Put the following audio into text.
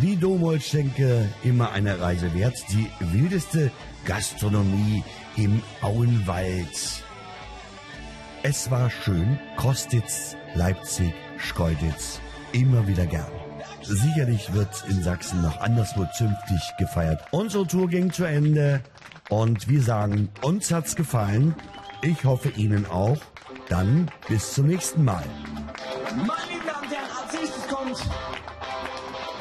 Die Domholzschenke, immer eine Reise wert. Die wildeste Gastronomie im Auenwald. Es war schön. Kostitz, Leipzig, Schkeuditz. Immer wieder gern. Sicherlich wird in Sachsen noch anderswo zünftig gefeiert. Unsere Tour ging zu Ende. Und wir sagen, uns hat's gefallen. Ich hoffe Ihnen auch. Dann bis zum nächsten Mal. Meine lieben Damen und Herren, als nächstes kommt